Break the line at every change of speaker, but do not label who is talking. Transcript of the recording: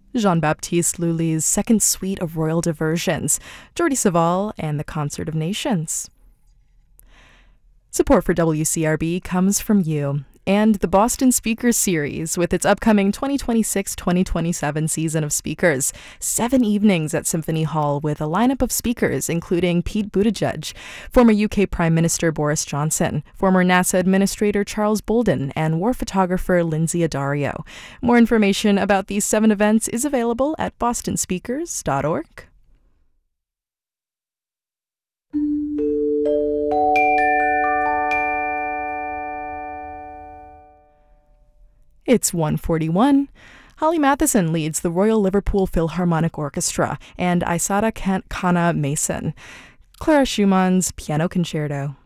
Jean-Baptiste Lully's Second Suite of Royal Diversions, Jordi Savall, and the Concert of Nations. Support for WCRB comes from you and the Boston Speakers Series with its upcoming 2026-2027 season of speakers. 7 evenings at Symphony Hall with a lineup of speakers including Pete Buttigieg, former UK Prime Minister Boris Johnson, former NASA Administrator Charles Bolden, and war photographer Lindsay Addario. More information about these 7 events is available at bostonspeakers.org. It's 1:41. Holly Matheson leads the Royal Liverpool Philharmonic Orchestra and Aisata Kana Mason. Clara Schumann's Piano Concerto.